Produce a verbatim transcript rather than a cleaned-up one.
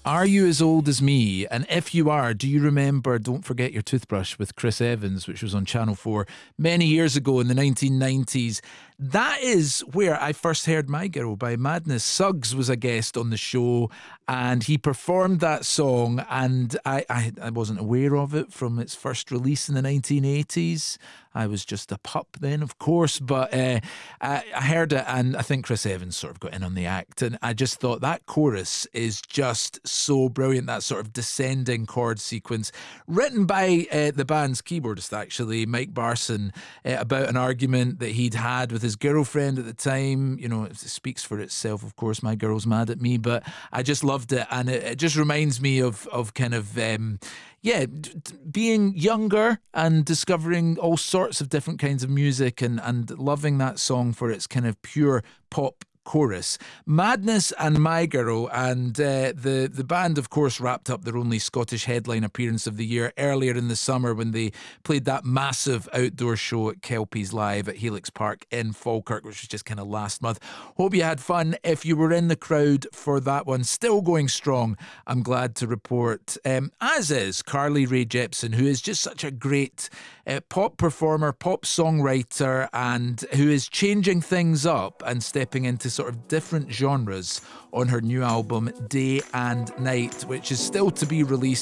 Are you as old as me? And if you are, do you remember Don't Forget Your Toothbrush with Chris Evans, which was on Channel four many years ago in the nineteen nineties? That is where I first heard My Girl by Madness. Suggs was a guest on the show and he performed that song, and I, I, I wasn't aware of it from its first release in the nineteen eighties. I was just a pup then, of course, but uh, I, I heard it, and I think Chris Evans sort of got in on the act, and I just thought that chorus is just so brilliant, that sort of descending chord sequence, written by uh, the band's keyboardist, actually, Mike Barson, uh, about an argument that he'd had with his girlfriend at the time. You know, it speaks for itself, of course, My Girl's Mad at Me, but I just loved it, and it, it just reminds me of, of kind of... Um, yeah, being younger and discovering all sorts of different kinds of music, and, and loving that song for its kind of pure pop chorus. Madness and My Girl, and uh, the, the band, of course, wrapped up their only Scottish headline appearance of the year earlier in the summer when they played that massive outdoor show at Kelpies Live at Helix Park in Falkirk, which was just kind of last month. Hope you had fun if you were in the crowd for that one. Still going strong, I'm glad to report, um, as is Carly Rae Jepsen, who is just such a great uh, pop performer, pop songwriter, and who is changing things up and stepping into sort of different genres on her new album Day and Night, which is still to be released.